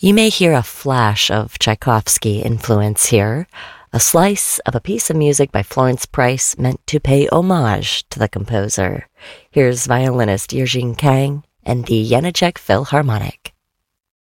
You may hear a flash of Tchaikovsky influence here, a slice of a piece of music by Florence Price meant to pay homage to the composer. Here's violinist Eugene Kang and the Janáček Philharmonic.